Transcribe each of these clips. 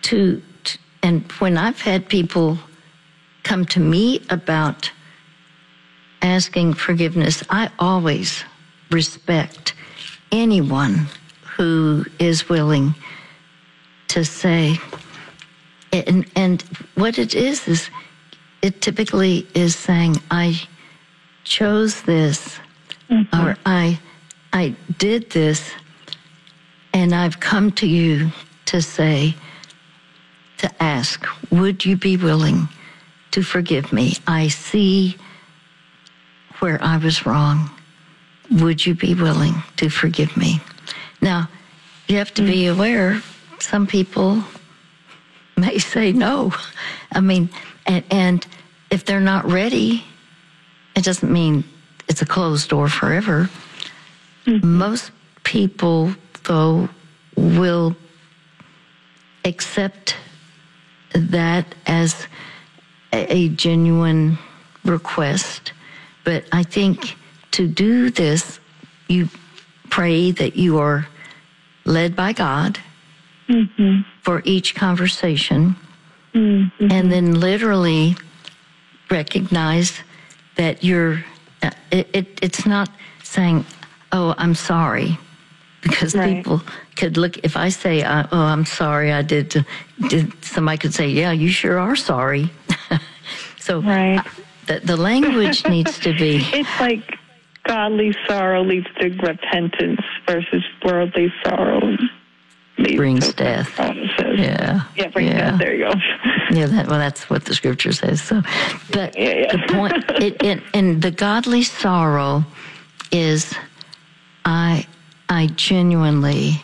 and when I've had people come to me about asking forgiveness, I always respect anyone who is willing to say, and what it is it typically is saying, I chose this, or I did this, and I've come to you to say, to ask, would you be willing to forgive me? I see where I was wrong. Would you be willing to forgive me? Now, you have to be aware, some people may say no. I mean, and if they're not ready, it doesn't mean it's a closed door forever. Most people, though, will accept that as a genuine request. But I think to do this, you pray that you are led by God for each conversation, and then literally recognize that you're, it's not saying, oh, I'm sorry, because people could look, if I say, oh, I'm sorry, I did, somebody could say, yeah, you sure are sorry. So the language needs to be. It's like godly sorrow leads to repentance versus worldly sorrow brings death. Yeah, brings death. There you go. That's what the scripture says. So, but the point, and the godly sorrow is, I genuinely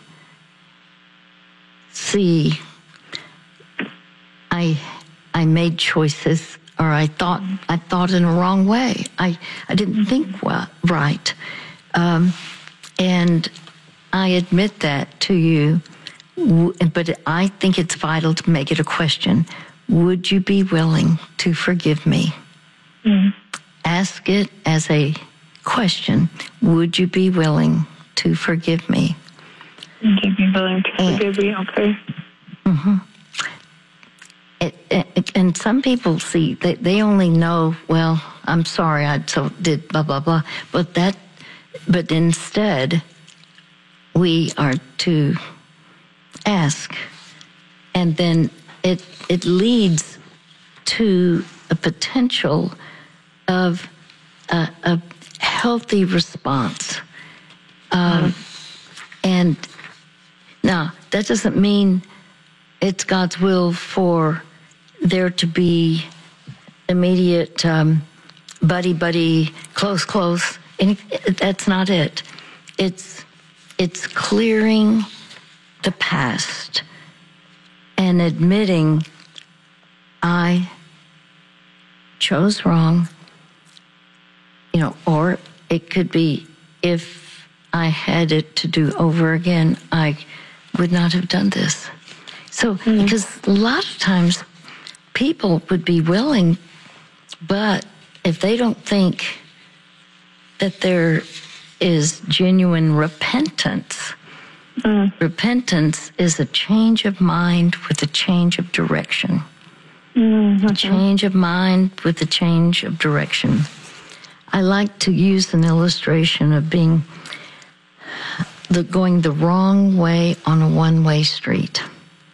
see, I made choices, or I thought in a wrong way. I didn't think right, and I admit that to you. But I think it's vital to make it a question. Would you be willing to forgive me? Ask it as a question. Would you be willing to forgive me? Would you be willing to forgive me? Okay. And some people see that they only know, well, I'm sorry, I did blah blah blah. But instead, we are to ask, and then it leads to a potential of a healthy response. And now that doesn't mean it's God's will for there to be immediate buddy, close. And that's not it. It's clearing the past and admitting I chose wrong, or it could be, if I had it to do over again, I would not have done this. So, because a lot of times people would be willing, but if they don't think that there is genuine repentance, repentance is a change of mind with a change of direction. A change of mind with a change of direction. I like to use an illustration of going the wrong way on a one-way street.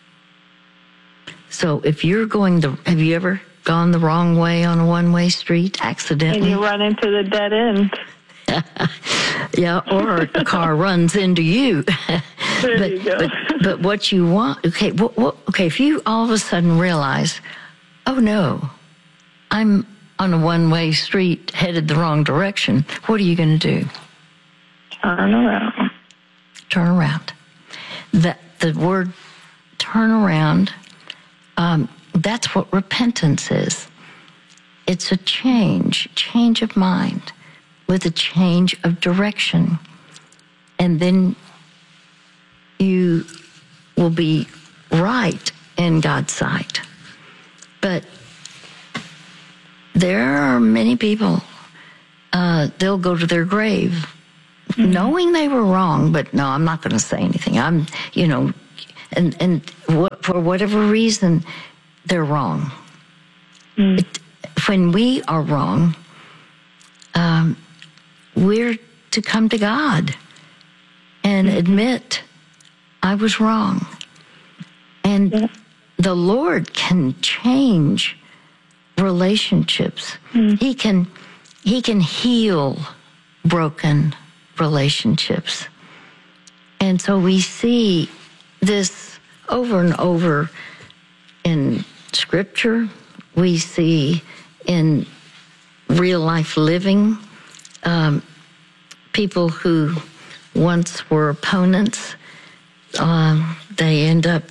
So if you're have you ever gone the wrong way on a one-way street accidentally? And you run into the dead end. Yeah, or a car runs into you. There you go. But what you want, if you all of a sudden realize, oh no, I'm on a one-way street headed the wrong direction, what are you going to do? Turn around. Turn around. The word turn around, that's what repentance is. It's a change of mind with a change of direction. And then you will be right in God's sight. But there are many people, they'll go to their grave knowing they were wrong, but no, I'm not going to say anything. for whatever reason, they're wrong. When we are wrong, we're to come to God and admit, I was wrong. And the Lord can change relationships. He can heal broken relationships. And so we see this over and over in Scripture. We see in real life living, people who once were opponents, they end up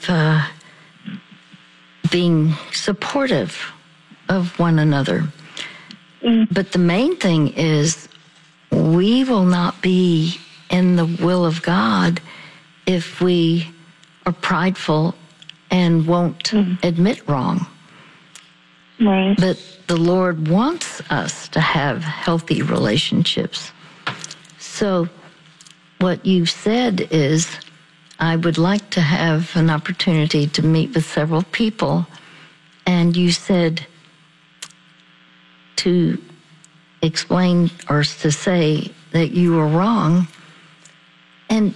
being supportive of one another. But the main thing is, we will not be in the will of God if we are prideful and won't admit wrong. Right. But the Lord wants us to have healthy relationships. So what you said is, I would like to have an opportunity to meet with several people. And you said to explain or to say that you were wrong. And,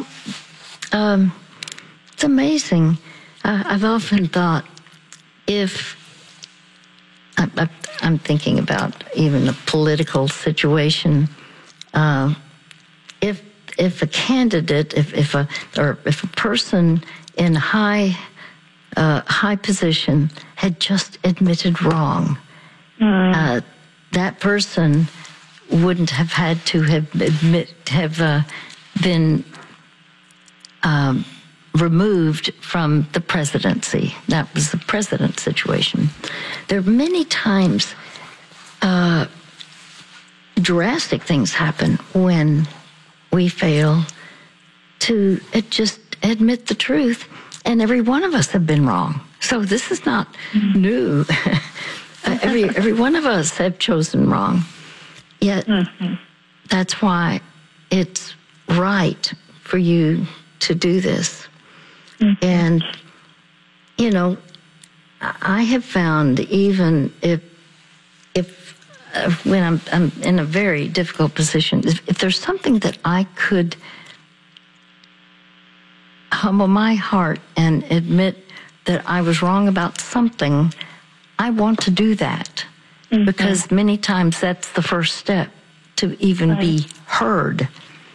it's amazing. I've often thought, if I'm thinking about even a political situation, if a candidate, if a person in high position had just admitted wrong, that person wouldn't have had to have been removed from the presidency. That was the president's situation. There are many times drastic things happen when we fail to just admit the truth, and every one of us have been wrong. So this is not new. Every one of us have chosen wrong. Yet that's why it's right for you to do this. And, I have found, even if when I'm in a very difficult position, if there's something that I could humble my heart and admit that I was wrong about something, I want to do that. Because many times that's the first step to even be heard.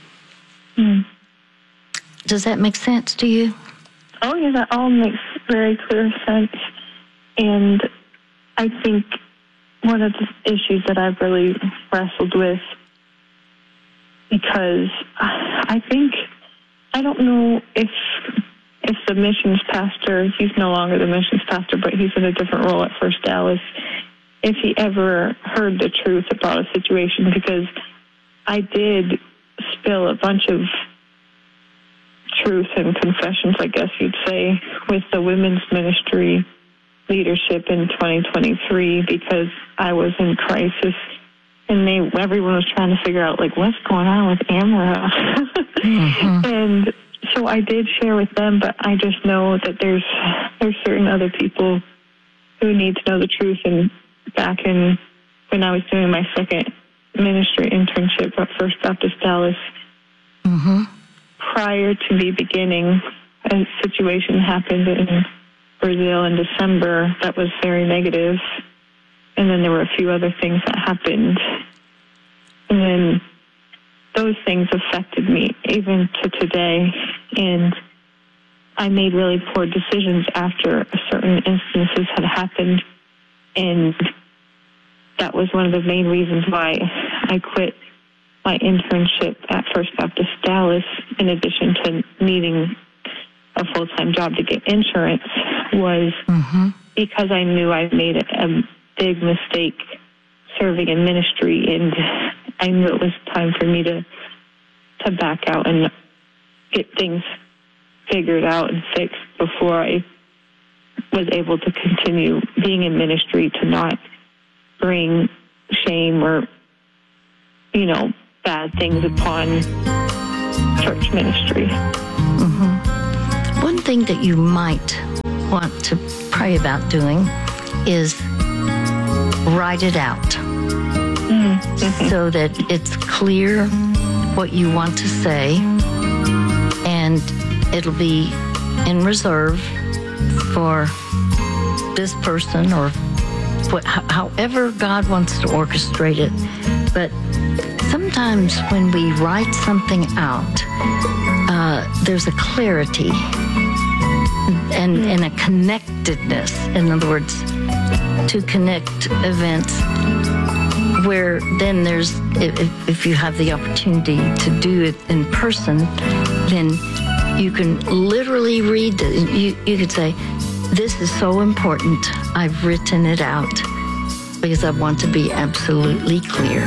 Does that make sense to you? Oh, yeah, that all makes very clear sense. And I think one of the issues that I've really wrestled with, because I don't know if the missions pastor, he's no longer the missions pastor, but he's in a different role at First Dallas, if he ever heard the truth about a situation, because I did spill a bunch of truth and confessions, I guess you'd say, with the women's ministry leadership in 2023, because I was in crisis, and everyone was trying to figure out, what's going on with Amara. And so I did share with them, but I just know that there's certain other people who need to know the truth. And back in when I was doing my second ministry internship at First Baptist Dallas, prior to me beginning, a situation happened in Brazil in December that was very negative. And then there were a few other things that happened. And then those things affected me even to today. And I made really poor decisions after certain instances had happened. And that was one of the main reasons why I quit my internship at First Baptist Dallas, in addition to needing a full-time job to get insurance, was because I knew I made a big mistake serving in ministry, and I knew it was time for me to back out and get things figured out and fixed before I was able to continue being in ministry, to not bring shame or, bad things upon church ministry. One thing that you might want to pray about doing is write it out so that it's clear what you want to say, and it'll be in reserve for this person or however God wants to orchestrate it. But sometimes when we write something out, there's a clarity and a connectedness. In other words, to connect events where then there's, if you have the opportunity to do it in person, then you can literally read it. You could say, this is so important, I've written it out because I want to be absolutely clear.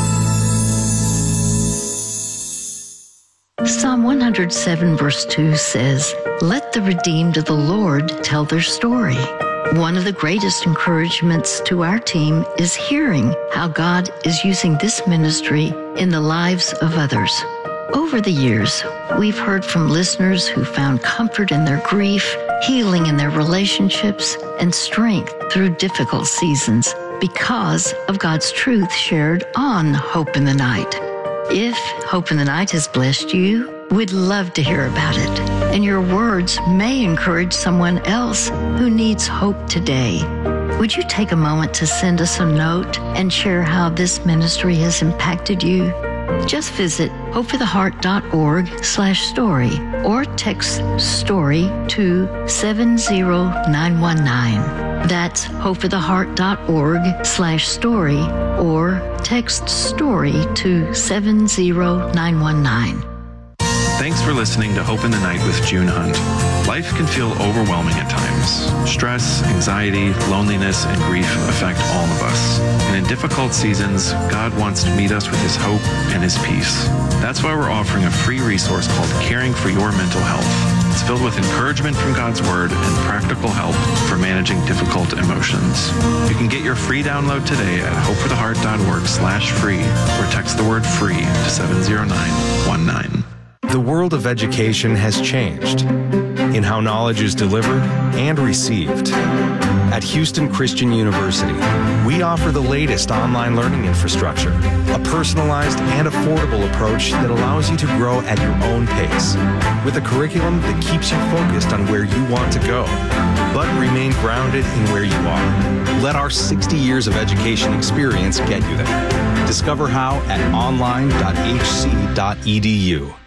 Psalm 107 verse 2 says, "Let the redeemed of the Lord tell their story." One of the greatest encouragements to our team is hearing how God is using this ministry in the lives of others. Over the years, we've heard from listeners who found comfort in their grief, healing in their relationships, and strength through difficult seasons because of God's truth shared on Hope in the Night. If Hope in the Night has blessed you, we'd love to hear about it. And your words may encourage someone else who needs hope today. Would you take a moment to send us a note and share how this ministry has impacted you? Just visit hopefortheheart.org/story or text STORY to 70919. That's hopefortheheart.org/story or text STORY to 70919. Thanks for listening to Hope in the Night with June Hunt. Life can feel overwhelming at times. Stress, anxiety, loneliness, and grief affect all of us. And in difficult seasons, God wants to meet us with His hope and His peace. That's why we're offering a free resource called Caring for Your Mental Health. It's filled with encouragement from God's Word and practical help for managing difficult emotions. You can get your free download today at hopefortheheart.org/free or text the word FREE to 70919. The world of education has changed in how knowledge is delivered and received. At Houston Christian University, we offer the latest online learning infrastructure, a personalized and affordable approach that allows you to grow at your own pace, with a curriculum that keeps you focused on where you want to go, but remain grounded in where you are. Let our 60 years of education experience get you there. Discover how at online.hc.edu.